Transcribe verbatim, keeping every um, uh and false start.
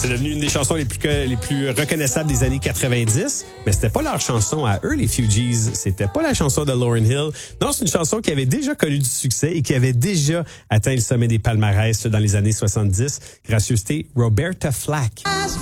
C'est devenu une des chansons les plus, les plus reconnaissables des années quatre-vingt-dix, mais c'était pas leur chanson à eux, les Fugees. C'était pas la chanson de Lauryn Hill. Non, c'est une chanson qui avait déjà connu du succès et qui avait déjà atteint le sommet des palmarès dans les années soixante-dix. Gracieuseté, Roberta Flack.